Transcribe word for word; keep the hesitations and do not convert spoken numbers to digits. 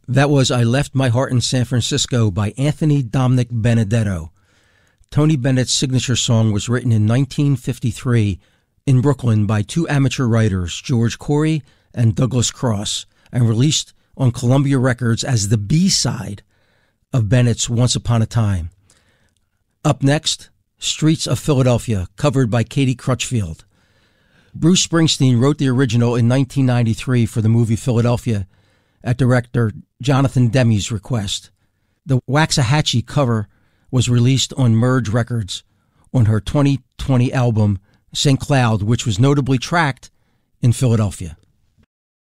That was I Left My Heart in San Francisco by Anthony Dominic Benedetto. Tony Bennett's signature song was written in nineteen fifty-three in Brooklyn by two amateur writers, George Corey and Douglas Cross, and released on Columbia Records as the B-side of Bennett's Once Upon a Time. Up next, Streets of Philadelphia, covered by Katie Crutchfield. Bruce Springsteen wrote the original in nineteen ninety-three for the movie Philadelphia at director Jonathan Demme's request. The Waxahachie cover was released on Merge Records on her twenty twenty album Saint Cloud, which was notably tracked in Philadelphia.